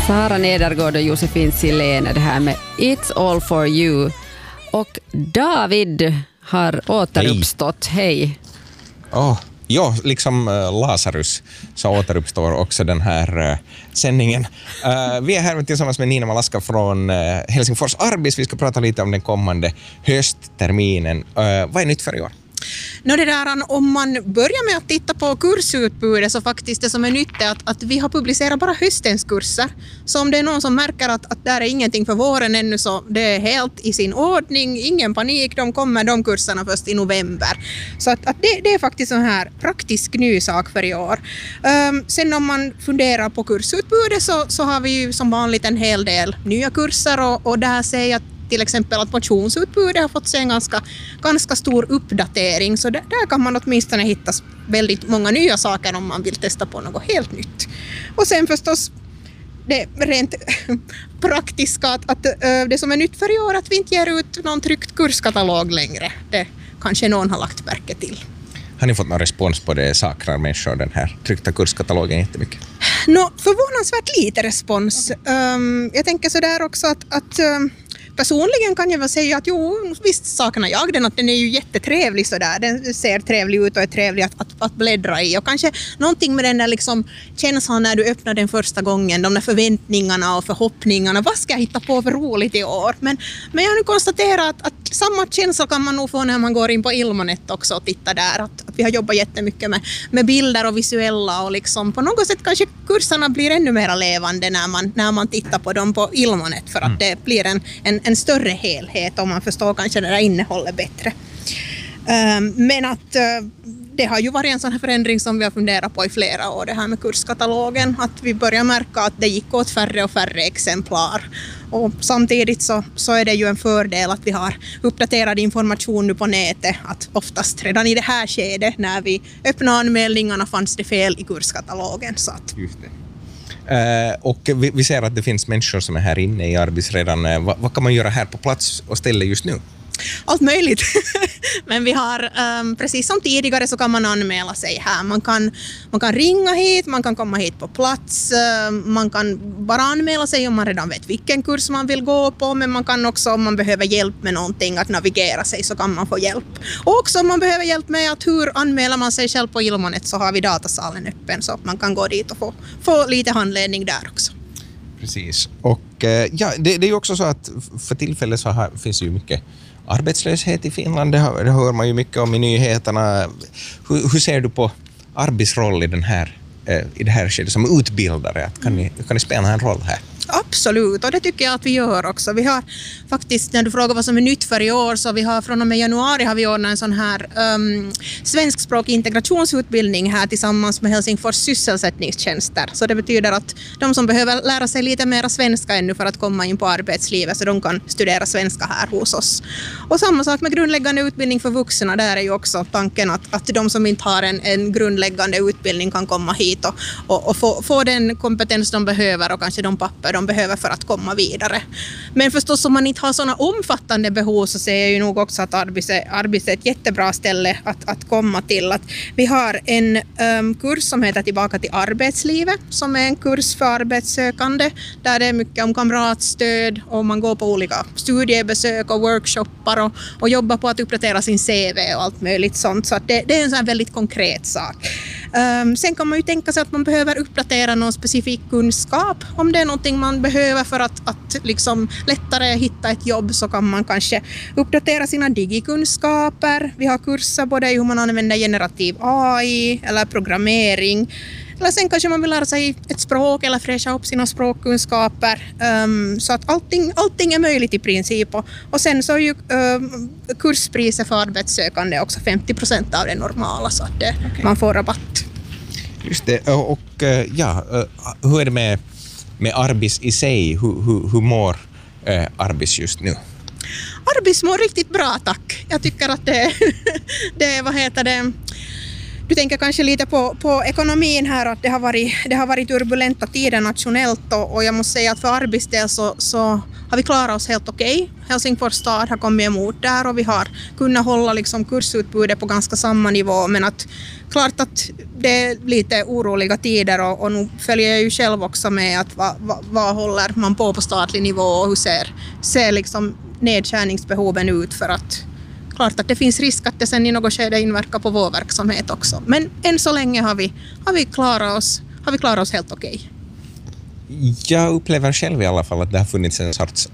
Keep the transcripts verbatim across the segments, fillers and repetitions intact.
Sara Nedergård och Josefin Silén, det här med It's all for you. Och David har återuppstått. Hej. Oh, ja, liksom uh, Lazarus så återuppstår också den här uh, sändningen. Uh, vi är här tillsammans med Nina Malaska från uh, Helsingfors Arbis. Vi ska prata lite om den kommande höstterminen. Uh, vad är nytt för i år? No, det där, om man börjar med att titta på kursutbudet så faktiskt det som är nytt är att, att vi har publicerat bara höstens kurser. Så om det är någon som märker att, att där är ingenting för våren ännu så det är helt i sin ordning, ingen panik, de kommer de kurserna först i november. Så att, att det, det är faktiskt en här praktisk ny sak för i år. Um, sen om man funderar på kursutbudet så, så har vi ju som vanligt en hel del nya kurser och, och där ser jag till exempel att motionsutbudet har fått se en ganska, ganska stor uppdatering. Så där, där kan man åtminstone hitta väldigt många nya saker om man vill testa på något helt nytt. Och sen förstås det rent praktiska att, att det som är nytt för i år att vi inte ger ut någon tryckt kurskatalog längre. Det kanske någon har lagt märke till. Har ni fått någon respons på det? Saknar människor den här tryckta kurskatalogen jättemycket? Nå, förvånansvärt lite respons. Um, jag tänker så där också att, att um, personligen kan jag väl säga att jo, visst saknar jag den, att den är ju jättetrevlig sådär. Den ser trevlig ut och är trevlig att, att, att bläddra i. Och kanske någonting med den där liksom känslan när du öppnar den första gången, de där förväntningarna och förhoppningarna. Vad ska jag hitta på för roligt i år? Men, men jag har nu konstaterat att, att samma känsla kan man nog få när man går in på Ilmanet också och tittar där. Att, att vi har jobbat jättemycket med, med bilder och visuella och liksom på något sätt kanske kurserna blir ännu mer levande när man, när man tittar på dem på Ilmanet för att mm. det blir en, en en större helhet och man förstår kanske det där innehållet bättre. Um, men att uh, det har ju varit en sån här förändring som vi har funderat på i flera år, det här med kurskatalogen, att vi börjar märka att det gick åt färre och färre exemplar. Och samtidigt så, så är det ju en fördel att vi har uppdaterad information nu på nätet, att oftast redan i det här skedet när vi öppnade anmälningarna fanns det fel i kurskatalogen. Så att just det. Uh, och vi, vi ser att det finns människor som är här inne i Arbis redan. Uh, vad, vad kan man göra här på plats och ställe just nu? Allt möjligt. Men vi har, um, precis som tidigare så kan man anmäla sig här. Man kan, man kan ringa hit, man kan komma hit på plats. Uh, man kan bara anmäla sig om man redan vet vilken kurs man vill gå på. Men man kan också, om man behöver hjälp med någonting att navigera sig, så kan man få hjälp. Och också om man behöver hjälp med att hur anmäler man sig själv på Ilmanet, så har vi datasalen öppen så man kan gå dit och få, få lite handledning där också. Precis. Och uh, ja, det, det är ju också så att för tillfället så har, finns ju mycket arbetslöshet i Finland, det hör, det hör man ju mycket om i nyheterna. Hur, hur ser du på Arbis roll i, den här, eh, i det här skedet som utbildare? Kan ni, kan ni spela en roll här? Absolut, och det tycker jag att vi gör också. Vi har faktiskt, när du frågar vad som är nytt för i år, så vi har från och med januari har vi ordnat en sån här um, svenskspråkig integrationsutbildning här tillsammans med Helsingfors sysselsättningstjänster. Så det betyder att de som behöver lära sig lite mer svenska ännu för att komma in på arbetslivet, så de kan studera svenska här hos oss. Och samma sak med grundläggande utbildning för vuxna, där är ju också tanken att, att de som inte har en, en grundläggande utbildning kan komma hit och, och, och få, få den kompetens de behöver och kanske de papper de behöver för att komma vidare. Men förstås om man inte har sådana omfattande behov, så ser jag ju nog också att Arbis är, Arbis är ett jättebra ställe att, att komma till. Att vi har en um, kurs som heter Tillbaka till arbetslivet, som är en kurs för arbetssökande där det är mycket om kamratstöd och man går på olika studiebesök och workshoppar och, och jobbar på att uppdatera sin C V och allt möjligt sånt. Så att det, det är en sån här väldigt konkret sak. Um, sen kan man ju tänka sig att man behöver uppdatera någon specifik kunskap. Om det är någonting man behöver för att, att liksom lättare hitta ett jobb, så kan man kanske uppdatera sina digikunskaper. Vi har kurser både i hur man använder generativ A I eller programmering. Eller sen kanske man vill lära sig ett språk eller fräscha upp sina språkkunskaper. Um, så att allting, allting är möjligt i princip. Och, och sen så är ju um, kurspriset för arbetssökande också femtio procent av det normala, så att det, okay. Man får rabatt. Just det. Och ja, hur är det med, med Arbis i sig? Hur, hur, hur mår eh, Arbis just nu? Arbis mår riktigt bra, tack. Jag tycker att det, det vad heter det... du tänker kanske lite på, på ekonomin här, att det har varit, det har varit turbulenta tider nationellt och, och jag måste säga att för arbetsdel så, så har vi klarat oss helt okej. Okay. Helsingfors stad har kommit emot där och vi har kunnat hålla liksom kursutbudet på ganska samma nivå, men att klart att det är lite oroliga tider och, och nu följer jag ju själv också med att vad, vad, vad håller man på på statlig nivå och hur ser, ser liksom nedskärningsbehoven ut, för att klart att det finns risk att det sen i något skede inverkar på vår verksamhet också. Men än så länge har vi, har vi, klarat, oss, har vi klarat oss helt okej. Jag upplever själv i alla fall att det har funnits en sorts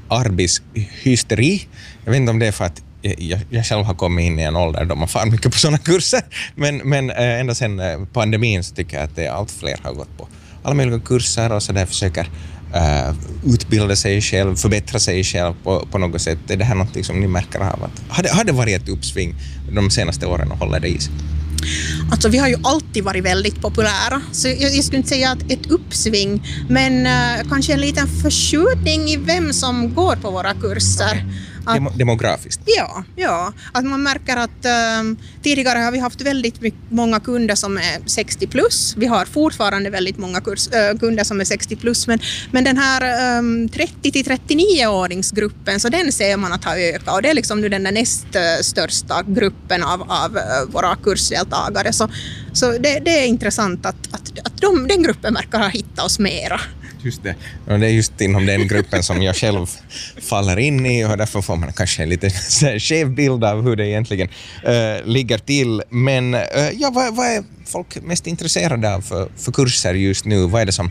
arbetshysteri. Jag vet inte om det är för att jag, jag själv har kommit in i en ålder då man far mycket på sådana kurser. Men, men ända sedan pandemin så tycker jag att det är allt fler har gått på alla möjliga kurser och så där försöker Uh, utbilda sig själv, förbättra sig själv på, på något sätt. Är det här något som ni märker av? Att, har, det, har det varit ett uppsving de senaste åren och håller det i sig? Alltså vi har ju alltid varit väldigt populära, så jag, jag skulle inte säga att ett uppsving, men uh, kanske en liten förskjutning i vem som går på våra kurser. Okay. Att, Demo- demografiskt? Ja, ja, att man märker att um, tidigare har vi haft väldigt mycket, många kunder som är sextio plus. Vi har fortfarande väldigt många kurs, uh, kunder som är sextio plus, men, men den här um, trettio till trettionio-åringsgruppen, så den ser man att ha ökat, och det är liksom nu den näst uh, största gruppen av, av uh, våra kursdeltagare. Så, så det, det är intressant att, att, att de, den gruppen verkar ha hittat oss mera. Just det. Och det är just inom den gruppen som jag själv faller in i, och därför får man kanske en lite skev bild av hur det egentligen uh, ligger till. Men uh, ja, vad, vad är folk mest intresserade av för, för kurser just nu? Vad är det som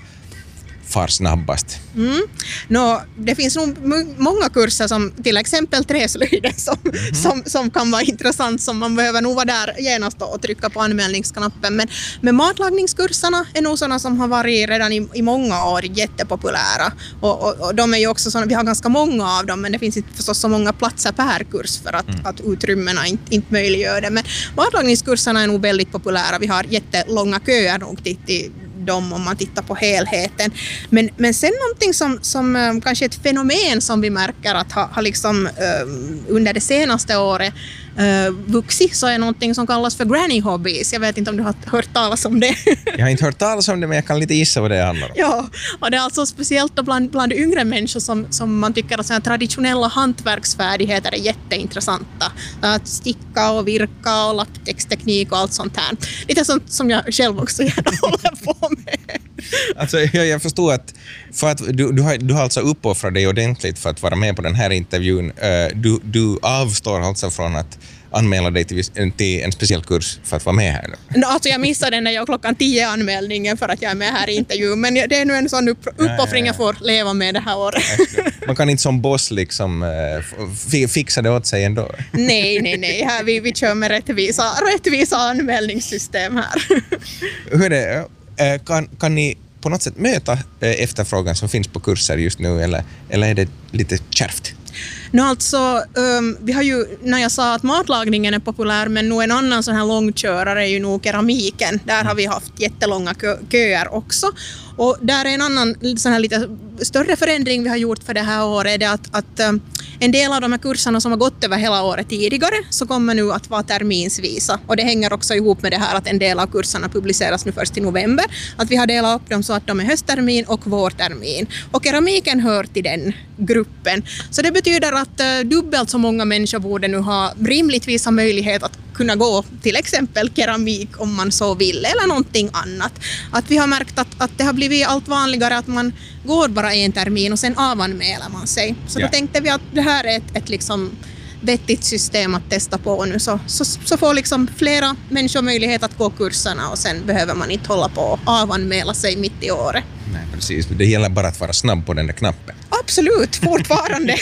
far snabbast? Mm. Nå, det finns nog m- många kurser, som till exempel träslöjden som, mm. som, som kan vara intressant, som man behöver nog vara där genast och trycka på anmälningsknappen. Men, men matlagningskurserna är nog sådana som har varit redan i, i många år jättepopulära. Och, och, och de är ju också sådana, vi har ganska många av dem, men det finns inte förstås så många platser per kurs för att, mm. att utrymmena inte, inte möjliggör det. Men matlagningskurserna är nog väldigt populära. Vi har jättelånga köer nog till, till dem om man tittar på helheten. Men, men sen någonting som, som um, kanske ett fenomen som vi märker att ha, ha liksom, um, under det senaste året uh, vuxit, så är någonting som kallas för granny hobbies. Jag vet inte om du har hört talas om det. Jag har inte hört talas om det, men jag kan lite gissa vad det handlar om. Ja, och det är alltså speciellt bland, bland yngre människor som, som man tycker att såna traditionella hantverksfärdigheter är jätteintressanta. Att sticka och virka och lapptexteknik och allt sånt här. Lite sånt som jag själv också gärna håller på med. Alltså, jag, jag förstår att, för att du, du, har, du har alltså uppoffrat dig ordentligt för att vara med på den här intervjun. Uh, du, du avstår alltså från att anmäla dig till, till en speciell kurs för att vara med här nu? No, alltså jag missade när jag klockan tio anmälningen för att jag är med här i intervjun, men det är nu en sån upp, uppoffring jag får leva med det här året. Man kan inte som boss liksom uh, fixa det åt sig ändå? Nej, nej, nej. Här vi, vi kör med rättvisa, rättvisa anmälningssystem här. Hur är det? Kan, kan ni på något sätt möta efterfrågan som finns på kurser just nu, eller, eller är det lite kärvt? No, alltså, um, vi har ju, när jag sa att matlagningen är populär, men nu en annan sån här långkörare är ju nog keramiken. Där har vi haft jättelånga kö- köer också. Och där är en annan sån här lite större förändring vi har gjort för det här året, är det att, att um, en del av de här kurserna som har gått över hela året tidigare så kommer nu att vara terminsvisa. Och det hänger också ihop med det här att en del av kurserna publiceras nu först i november. Att vi har delat upp dem så att de är hösttermin och vårtermin. Och keramiken hör till den gruppen. Så det betyder att uh, dubbelt så många människor borde nu ha rimligtvis ha möjlighet att kunna gå till exempel keramik om man så vill, eller någonting annat. Att vi har märkt att, att det har blivit allt vanligare att man går bara en termin och sen avanmäler man sig. Så ja. Då tänkte vi att det här är ett, ett liksom vettigt system att testa på nu. Så, så, så får liksom flera människor möjlighet att gå kurserna och sen behöver man inte hålla på och avanmäla sig mitt i året. Nej, precis. Det gäller bara att vara snabb på den där knappen. Absolut, fortfarande.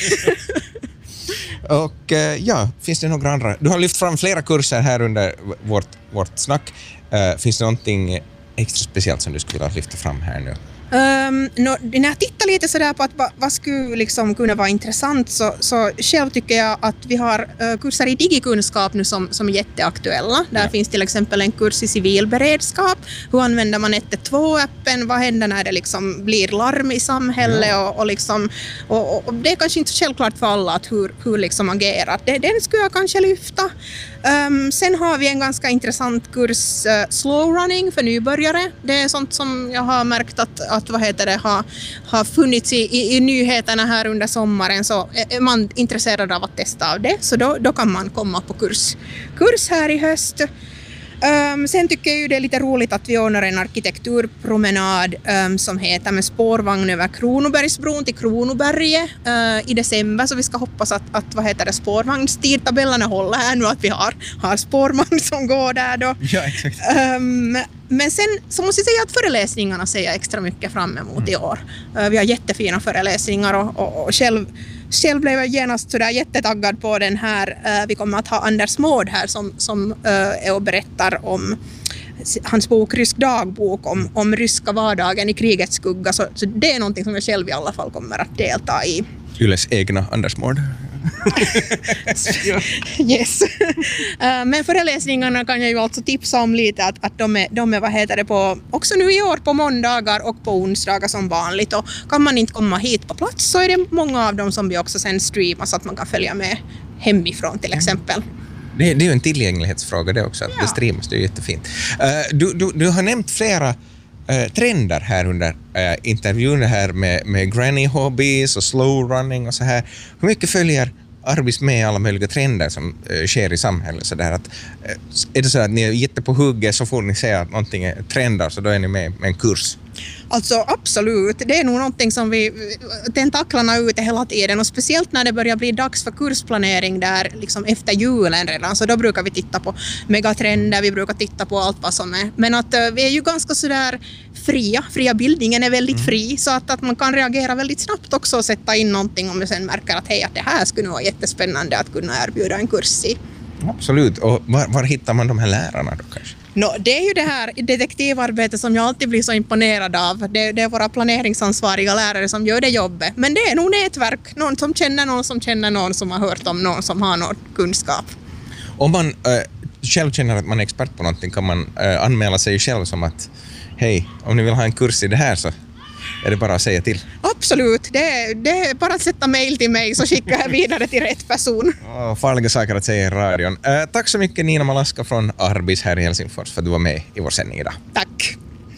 Och ja, finns det några andra? Du har lyft fram flera kurser här under vårt, vårt snack. Uh, finns det någonting extra speciellt som du skulle vilja lyfta fram här nu? Um, no, när jag tittar lite sådär på att vad, vad skulle liksom kunna vara intressant så, så själv tycker jag att vi har uh, kurser i digikunskap nu som, som är jätteaktuella. Där ja. finns till exempel en kurs i civilberedskap. Hur använder man ett ett två-appen? Vad händer när det liksom blir larm i samhället? Ja. Och, och, liksom, och, och det är kanske inte självklart för alla att hur, hur liksom agera. Det, den skulle jag kanske lyfta. Um, sen har vi en ganska intressant kurs uh, slow running för nybörjare. Det är sånt som jag har märkt att, att vad heter det, har, har funnits i, i, i nyheterna här under sommaren, så är man intresserad av att testa av det, så då, då kan man komma på kurs, kurs här i höst. Um, sen tycker jag ju det är lite roligt att vi ordnar en arkitekturpromenad um, som heter med spårvagn över Kronobergsbron till Kronoberget uh, i december, så vi ska hoppas att, att vad heter det, spårvagnstidtabellerna håller här nu, att vi har, har spårvagn som går där då. Ja, exakt. Um, men sen så måste jag säga att föreläsningarna ser jag extra mycket fram emot mm. i år. Uh, vi har jättefina föreläsningar och, och, och själv Själv blev jag genast sådär jättetaggad på den här. Vi kommer att ha Anders Mård här som, som är och berättar om hans bok Rysk dagbok, om, om ryska vardagen i krigets skugga. Så, så det är någonting som jag själv i alla fall kommer att delta i. Yles egna Anders Mård. Yes. Men föreläsningarna kan jag ju alltså tipsa om lite att, att de är, de är vad heter det, på, också nu i år på måndagar och på onsdagar som vanligt, och kan man inte komma hit på plats så är det många av dem som vi också sen streamar så att man kan följa med hemifrån till exempel. Det, det är ju en tillgänglighetsfråga det också, att ja. det streamas, det är jättefint. Uh, du, du, du har nämnt flera Uh, trender här under uh, intervjun här med, med granny hobbies och slow running och så här. Hur mycket följer Arbis med alla möjliga trender som uh, sker i samhället? Så där att, uh, är det så att ni är jätte på hugget så får ni se att någonting är trender, så då är ni med med en kurs? Alltså absolut, det är nog någonting som vi tentaklarna ute hela tiden, och speciellt när det börjar bli dags för kursplanering där liksom efter julen redan, så då brukar vi titta på megatrender, vi brukar titta på allt vad som är. Men att uh, vi är ju ganska sådär fria, fria bildningen är väldigt mm. fri, så att, att man kan reagera väldigt snabbt också och sätta in någonting om vi sen märker att hej, att det här skulle vara jättespännande att kunna erbjuda en kurs i. Absolut, och var, var hittar man de här lärarna då kanske? No, det är ju det här detektivarbetet som jag alltid blir så imponerad av. Det, det är våra planeringsansvariga lärare som gör det jobbet. Men det är nog nätverk. Någon som känner någon som känner någon som har hört om någon som har någon kunskap. Om man äh, själv känner att man är expert på någonting, kan man äh, anmäla sig själv som att hej, om ni vill ha en kurs i det här så är det bara att säga till? Absolut, det, det är bara att sätta mejl till mig så skickar jag vidare till rätt person. Oh, farliga saker att säga i radion. Uh, tack så mycket Nina Malaska från Arbis här i Helsingfors för att du var med i vår sändning idag. Tack.